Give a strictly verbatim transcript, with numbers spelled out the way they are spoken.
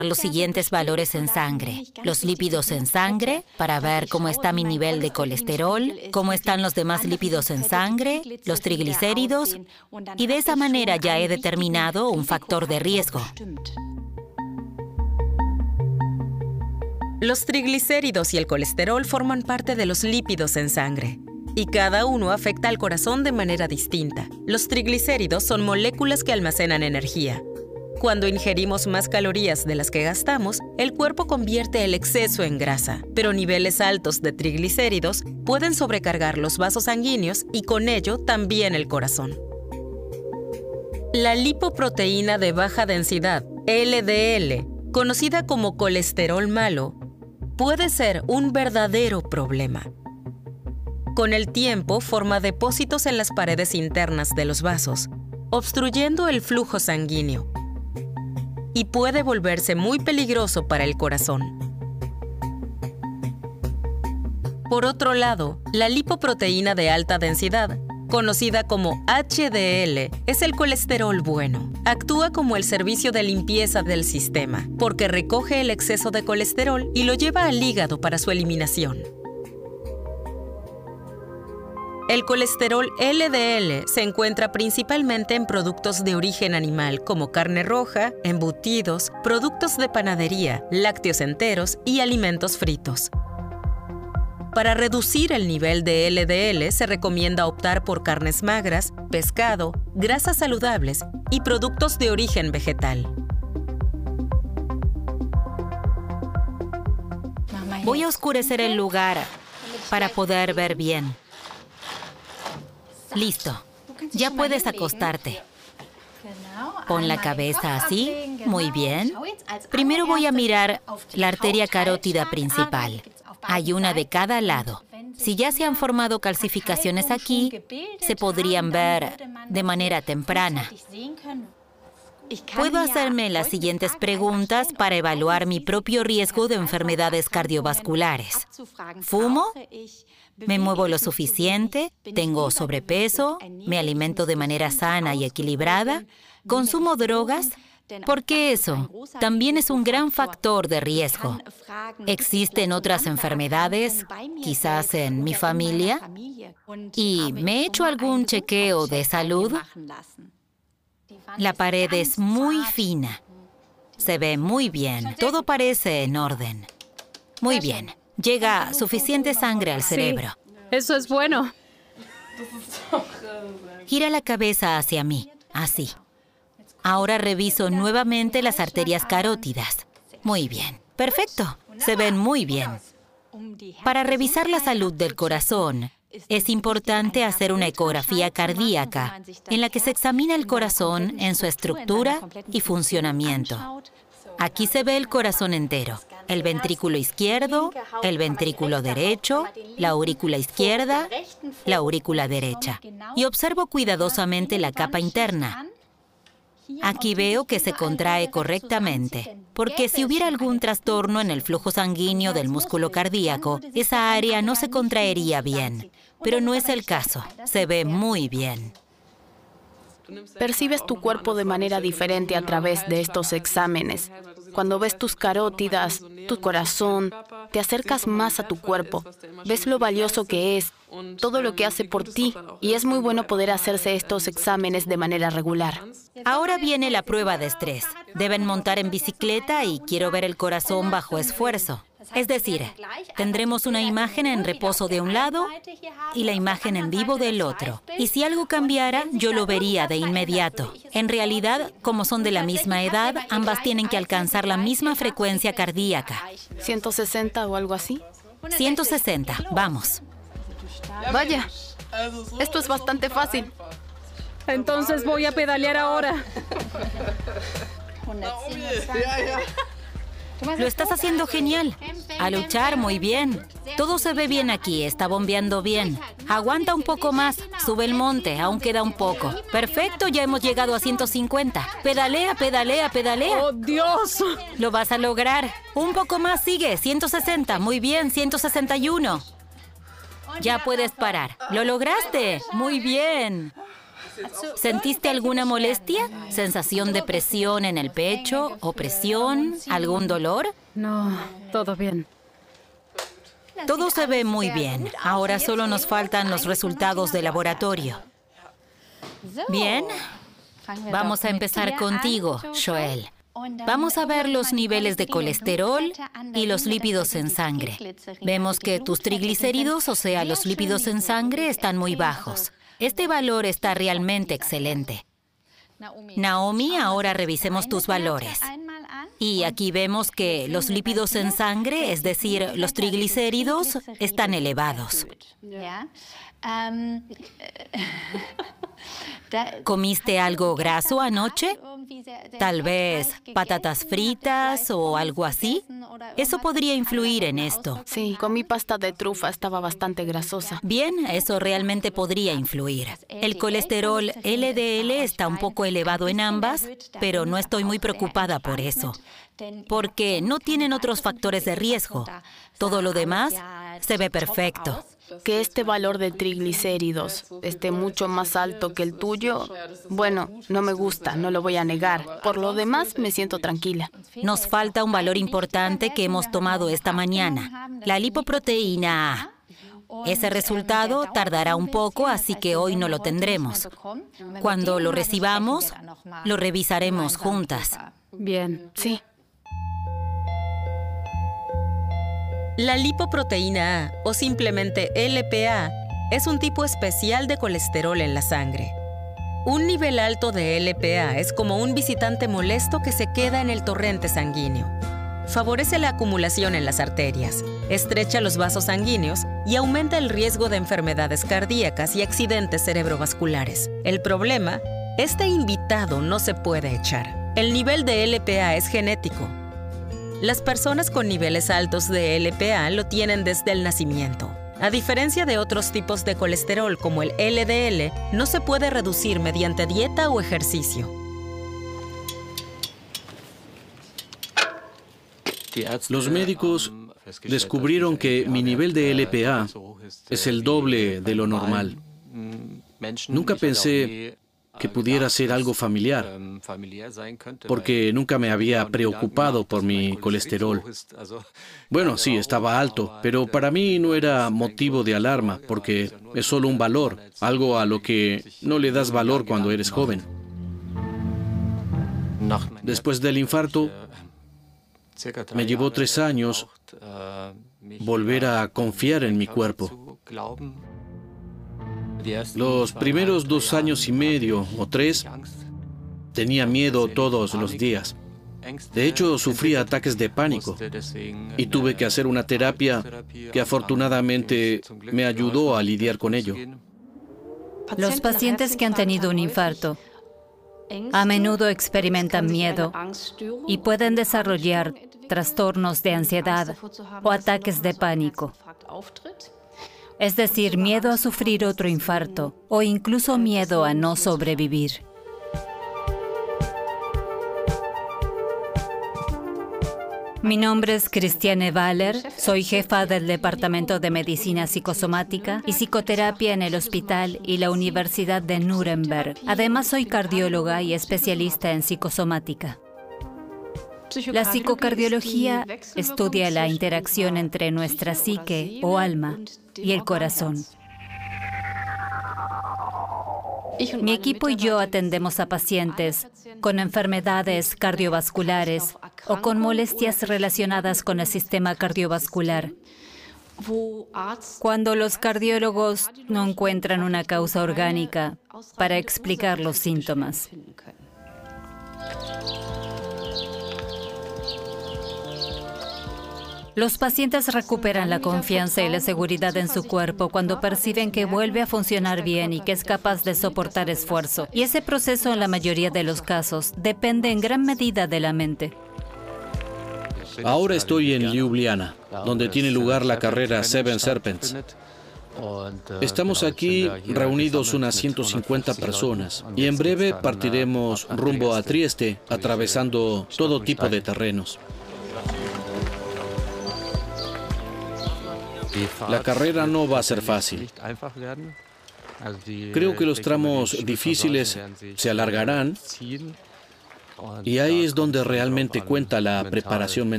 los siguientes valores en sangre. Los lípidos en sangre, para ver cómo está mi nivel de colesterol, cómo están los demás lípidos en sangre, los triglicéridos, y de esa manera ya he determinado un factor de riesgo. Los triglicéridos y el colesterol forman parte de los lípidos en sangre, y cada uno afecta al corazón de manera distinta. Los triglicéridos son moléculas que almacenan energía. Cuando ingerimos más calorías de las que gastamos, el cuerpo convierte el exceso en grasa, pero niveles altos de triglicéridos pueden sobrecargar los vasos sanguíneos y con ello también el corazón. La lipoproteína de baja densidad, L D L, conocida como colesterol malo, puede ser un verdadero problema. Con el tiempo forma depósitos en las paredes internas de los vasos, obstruyendo el flujo sanguíneo, y puede volverse muy peligroso para el corazón. Por otro lado, la lipoproteína de alta densidad, conocida como H D L, es el colesterol bueno. Actúa como el servicio de limpieza del sistema, porque recoge el exceso de colesterol y lo lleva al hígado para su eliminación. El colesterol L D L se encuentra principalmente en productos de origen animal como carne roja, embutidos, productos de panadería, lácteos enteros y alimentos fritos. Para reducir el nivel de L D L se recomienda optar por carnes magras, pescado, grasas saludables y productos de origen vegetal. Voy a oscurecer el lugar para poder ver bien. Listo. Ya puedes acostarte. Pon la cabeza así. Muy bien. Primero voy a mirar la arteria carótida principal. Hay una de cada lado. Si ya se han formado calcificaciones aquí, se podrían ver de manera temprana. Puedo hacerme las siguientes preguntas para evaluar mi propio riesgo de enfermedades cardiovasculares. ¿Fumo? ¿Me muevo lo suficiente? ¿Tengo sobrepeso? ¿Me alimento de manera sana y equilibrada? ¿Consumo drogas? Porque eso también es un gran factor de riesgo. ¿Existen otras enfermedades, quizás en mi familia? ¿Y me he hecho algún chequeo de salud? La pared es muy fina. Se ve muy bien. Todo parece en orden. Muy bien. Llega suficiente sangre al cerebro. Sí, eso es bueno. Gira la cabeza hacia mí. Así. Ahora reviso nuevamente las arterias carótidas. Muy bien. Perfecto. Se ven muy bien. Para revisar la salud del corazón, es importante hacer una ecografía cardíaca en la que se examina el corazón en su estructura y funcionamiento. Aquí se ve el corazón entero, el ventrículo izquierdo, el ventrículo derecho, la aurícula izquierda, la aurícula derecha. Y observo cuidadosamente la capa interna. Aquí veo que se contrae correctamente, porque si hubiera algún trastorno en el flujo sanguíneo del músculo cardíaco, esa área no se contraería bien. Pero no es el caso. Se ve muy bien. Percibes tu cuerpo de manera diferente a través de estos exámenes. Cuando ves tus carótidas, tu corazón, te acercas más a tu cuerpo. Ves lo valioso que es, todo lo que hace por ti, y es muy bueno poder hacerse estos exámenes de manera regular. Ahora viene la prueba de estrés. Deben montar en bicicleta y quiero ver el corazón bajo esfuerzo. Es decir, tendremos una imagen en reposo de un lado y la imagen en vivo del otro. Y si algo cambiara, yo lo vería de inmediato. En realidad, como son de la misma edad, ambas tienen que alcanzar la misma frecuencia cardíaca. ¿ciento sesenta o algo así? ciento sesenta, vamos. Vaya, esto es bastante fácil. Entonces voy a pedalear ahora. Lo estás haciendo genial. A luchar, muy bien. Todo se ve bien aquí, está bombeando bien. Aguanta un poco más, sube el monte, aún queda un poco. Perfecto, ya hemos llegado a ciento cincuenta. Pedalea, pedalea, pedalea. ¡Oh, Dios! Lo vas a lograr. Un poco más, sigue, ciento sesenta. Muy bien, ciento sesenta y uno. Ya puedes parar. ¡Lo lograste! Muy bien. ¿Sentiste alguna molestia? ¿Sensación de presión en el pecho? ¿Opresión? ¿Algún dolor? No, todo bien. Todo se ve muy bien. Ahora solo nos faltan los resultados de laboratorio. Bien, vamos a empezar contigo, Joel. Vamos a ver los niveles de colesterol y los lípidos en sangre. Vemos que tus triglicéridos, o sea, los lípidos en sangre, están muy bajos. Este valor está realmente excelente. Naomi, ahora revisemos tus valores. Y aquí vemos que los lípidos en sangre, es decir, los triglicéridos, están elevados. ¿Comiste algo graso anoche? Tal vez patatas fritas o algo así. Eso podría influir en esto. Sí, comí pasta de trufa, estaba bastante grasosa. Bien, eso realmente podría influir. El colesterol L D L está un poco elevado en ambas, pero no estoy muy preocupada por eso, porque no tienen otros factores de riesgo. Todo lo demás se ve perfecto. Que este valor de triglicéridos esté mucho más alto que el tuyo, bueno, no me gusta, no lo voy a negar. Por lo demás, me siento tranquila. Nos falta un valor importante que hemos tomado esta mañana, la lipoproteína A. Ese resultado tardará un poco, así que hoy no lo tendremos. Cuando lo recibamos, lo revisaremos juntas. Bien. Sí. La lipoproteína A, o simplemente L P A, es un tipo especial de colesterol en la sangre. Un nivel alto de L P A es como un visitante molesto que se queda en el torrente sanguíneo. Favorece la acumulación en las arterias, estrecha los vasos sanguíneos y aumenta el riesgo de enfermedades cardíacas y accidentes cerebrovasculares. El problema, este invitado no se puede echar. El nivel de L P A es genético. Las personas con niveles altos de L P A lo tienen desde el nacimiento. A diferencia de otros tipos de colesterol como el L D L, no se puede reducir mediante dieta o ejercicio. Los médicos descubrieron que mi nivel de L P A es el doble de lo normal. Nunca pensé que pudiera ser algo familiar, porque nunca me había preocupado por mi colesterol. Bueno, sí, estaba alto, pero para mí no era motivo de alarma, porque es solo un valor, algo a lo que no le das valor cuando eres joven. Después del infarto, me llevó tres años volver a confiar en mi cuerpo. Los primeros dos años y medio o tres, tenía miedo todos los días. De hecho, sufría ataques de pánico y tuve que hacer una terapia que afortunadamente me ayudó a lidiar con ello. Los pacientes que han tenido un infarto a menudo experimentan miedo y pueden desarrollar trastornos de ansiedad o ataques de pánico. Es decir, miedo a sufrir otro infarto o incluso miedo a no sobrevivir. Mi nombre es Christiane Waller, soy jefa del Departamento de Medicina Psicosomática y Psicoterapia en el Hospital y la Universidad de Nuremberg. Además, soy cardióloga y especialista en psicosomática. La psicocardiología estudia la interacción entre nuestra psique o alma y el corazón. Mi equipo y yo atendemos a pacientes con enfermedades cardiovasculares o con molestias relacionadas con el sistema cardiovascular, cuando los cardiólogos no encuentran una causa orgánica para explicar los síntomas. Los pacientes recuperan la confianza y la seguridad en su cuerpo cuando perciben que vuelve a funcionar bien y que es capaz de soportar esfuerzo. Y ese proceso, en la mayoría de los casos, depende en gran medida de la mente. Ahora estoy en Ljubljana, donde tiene lugar la carrera Seven Serpents. Estamos aquí reunidos unas ciento cincuenta personas y en breve partiremos rumbo a Trieste, atravesando todo tipo de terrenos. La carrera no va a ser fácil. Creo que los tramos difíciles se alargarán y ahí es donde realmente cuenta la preparación mental.